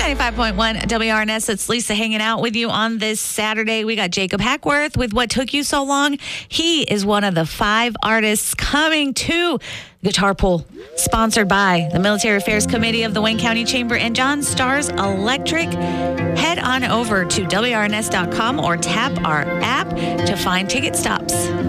95.1 WRNS. It's Lisa hanging out with you on this Saturday. We got Jacob Hackworth with What Took You So Long. He is one of the 5 artists coming to Guitar Pool, sponsored by the Military Affairs Committee of the Wayne County Chamber and John Starrs Electric. Head on over to WRNS.com or tap our app to find ticket stops.